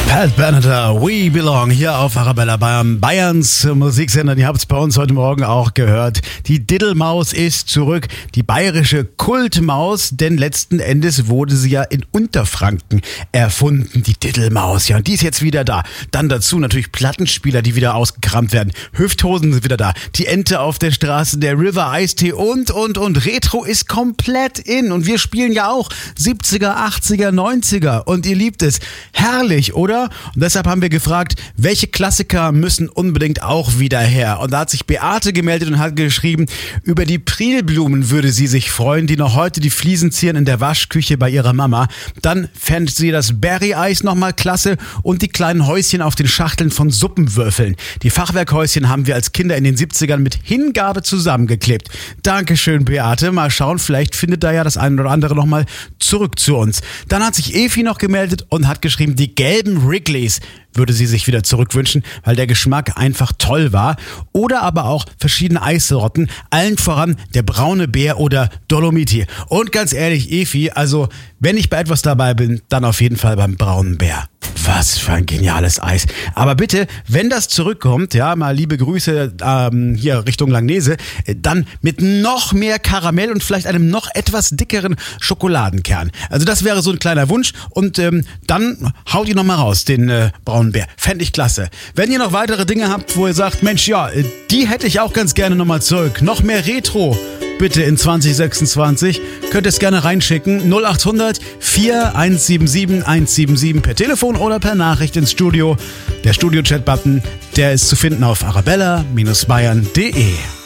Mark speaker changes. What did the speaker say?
Speaker 1: Pat Benatar, We Belong, hier auf Arabella Bayern, Bayerns Musiksender. Ihr habt es bei uns heute Morgen auch gehört. Die Diddelmaus ist zurück, die bayerische Kultmaus, denn letzten Endes wurde sie ja in Unterfranken erfunden, die Diddelmaus. Ja, und die ist jetzt wieder da. Dann dazu natürlich Plattenspieler, die wieder ausgekramt werden. Hüfthosen sind wieder da. Die Ente auf der Straße, der River Eistee und. Retro ist komplett in. Und wir spielen ja auch 70er, 80er, 90er. Und ihr liebt es. Herrlich, oder? Und deshalb haben wir gefragt, welche Klassiker müssen unbedingt auch wieder her? Und da hat sich Beate gemeldet und hat geschrieben, über die Prilblumen würde sie sich freuen, die noch heute die Fliesen zieren in der Waschküche bei ihrer Mama. Dann fände sie das Berry-Eis nochmal klasse und die kleinen Häuschen auf den Schachteln von Suppenwürfeln. Die Fachwerkhäuschen haben wir als Kinder in den 70ern mit Hingabe zusammengeklebt. Dankeschön, Beate. Mal schauen, vielleicht findet da ja das eine oder andere nochmal zurück zu uns. Dann hat sich Efi noch gemeldet und hat geschrieben, die gelben Wrigley's würde sie sich wieder zurückwünschen, weil der Geschmack einfach toll war. Oder aber auch verschiedene Eissorten, allen voran der braune Bär oder Dolomiti. Und ganz ehrlich, Efi, also wenn ich bei etwas dabei bin, dann auf jeden Fall beim braunen Bär. Was für ein geniales Eis. Aber bitte, wenn das zurückkommt, ja, mal liebe Grüße hier Richtung Langnese, dann mit noch mehr Karamell und vielleicht einem noch etwas dickeren Schokoladenkern. Also das wäre so ein kleiner Wunsch und dann haut ihr nochmal raus, den braunen Bär. Fände ich klasse. Wenn ihr noch weitere Dinge habt, wo ihr sagt, Mensch, ja, die hätte ich auch ganz gerne nochmal zurück. Noch mehr Retro. Bitte in 2026. Könnt ihr es gerne reinschicken. 0800 4177 177 per Telefon oder per Nachricht ins Studio. Der Studio-Chat-Button, der ist zu finden auf arabella-bayern.de.